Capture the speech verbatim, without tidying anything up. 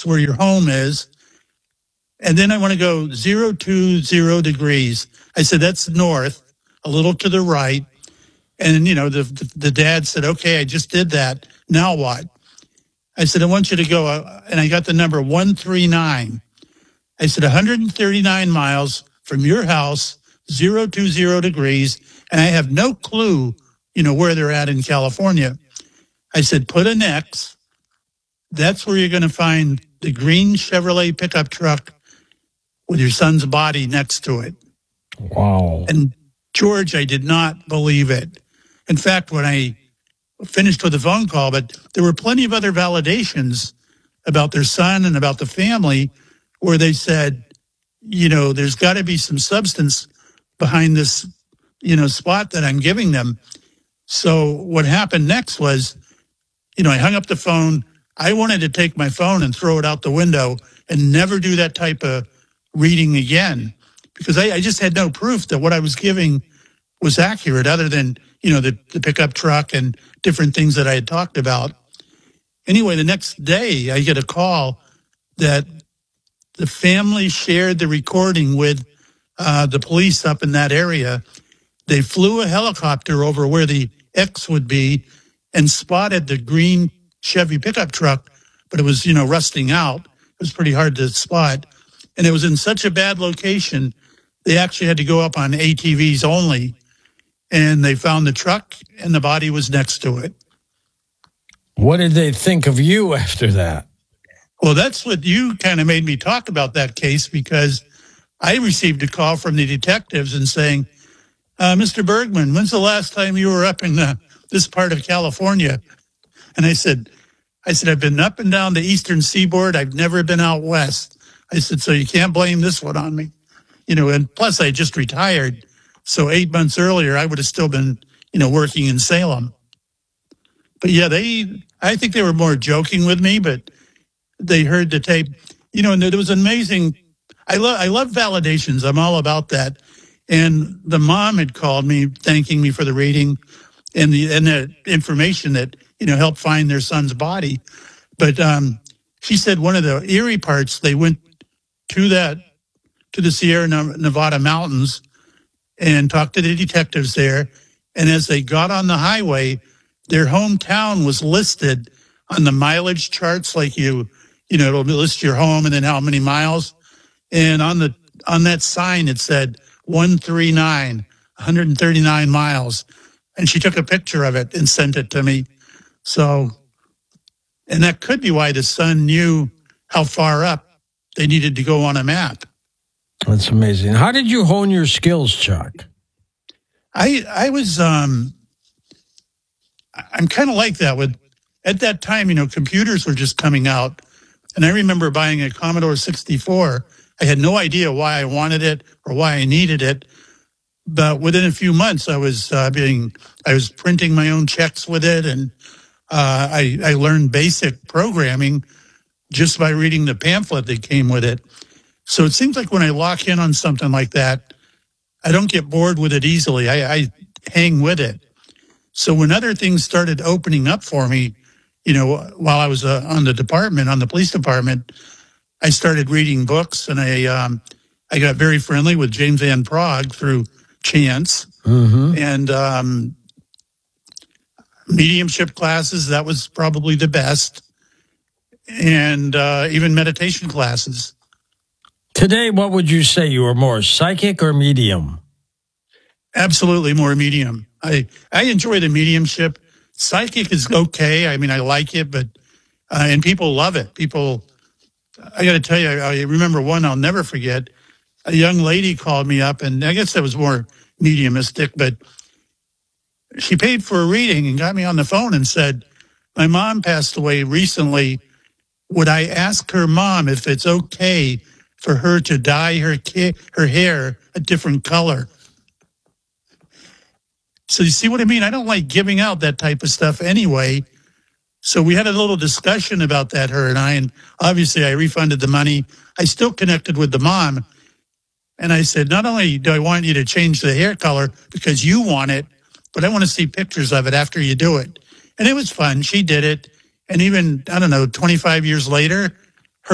X where your home is. And then I want to go zero two zero degrees. I said, that's north, a little to the right. And, you know, the, the, the dad said, okay, I just did that. Now what? I said, I want you to go, uh, and I got the number one three nine. I said, one hundred thirty-nine miles from your house, zero two zero degrees, and I have no clue, you know, where they're at in California. I said, put an X. That's where you're going to find the green Chevrolet pickup truck with your son's body next to it. Wow. And George, I did not believe it. In fact, when I finished with the phone call, but there were plenty of other validations about their son and about the family where they said, you know, there's got to be some substance behind this, you know, spot that I'm giving them. So what happened next was, you know, I hung up the phone. I wanted to take my phone and throw it out the window and never do that type of reading again, because I, I just had no proof that what I was giving was accurate other than, you know, the, the pickup truck and different things that I had talked about. Anyway, the next day I get a call that the family shared the recording with uh, the police up in that area. They flew a helicopter over where the X would be and spotted the green Chevy pickup truck, but it was, you know, rusting out. It was pretty hard to spot. And it was in such a bad location, they actually had to go up on A T Vs only. And they found the truck and the body was next to it. What did they think of you after that? Well, that's what you kind of made me talk about that case, because I received a call from the detectives and saying, uh, Mister Bergman, when's the last time you were up in uh, this part of California? And I said, I said, I've been up and down the eastern seaboard. I've never been out west. I said, so you can't blame this one on me. You know, and plus I just retired. So eight months earlier, I would have still been, you know, working in Salem. But yeah, they, I think they were more joking with me, but they heard the tape, you know, and there was amazing. I love, I love validations. I'm all about that. And the mom had called me thanking me for the reading and the, and the information that, you know, helped find their son's body. But um, she said one of the eerie parts, they went to that, to the Sierra Nevada mountains and talked to the detectives there. And as they got on the highway, their hometown was listed on the mileage charts, like you, you know, it'll list your home and then how many miles. And on the, on that sign, it said one three nine, one hundred thirty-nine miles. And she took a picture of it and sent it to me. So, and that could be why the son knew how far up they needed to go on a map. That's amazing. How did you hone your skills, Chuck? I I was um I'm kind of like that with at that time, you know, computers were just coming out, and I remember buying a Commodore sixty-four. I had no idea why I wanted it or why I needed it, but within a few months, I was uh, being I was printing my own checks with it, and uh, I I learned basic programming just by reading the pamphlet that came with it. So it seems like when I lock in on something like that, I don't get bored with it easily. I, I hang with it. So when other things started opening up for me, you know, while I was uh, on the department, on the police department, I started reading books, and I um, I got very friendly with James Van Praagh through chance. Mm-hmm. And um, mediumship classes, that was probably the best. And uh, even meditation classes. Today, what would you say? You were more psychic or medium? Absolutely more medium. I, I enjoy the mediumship. Psychic is okay. I mean, I like it, but, uh, and people love it. People, I got to tell you, I remember one I'll never forget. A young lady called me up, and I guess that was more mediumistic, but she paid for a reading and got me on the phone and said, my mom passed away recently. Would I ask her mom if it's okay for her to dye her ki- her hair a different color? So you see what I mean? I don't like giving out that type of stuff anyway. So we had a little discussion about that, her and I, and obviously I refunded the money. I still connected with the mom. And I said, not only do I want you to change the hair color because you want it, but I want to see pictures of it after you do it. And it was fun. She did it. And even, I don't know, twenty-five years later,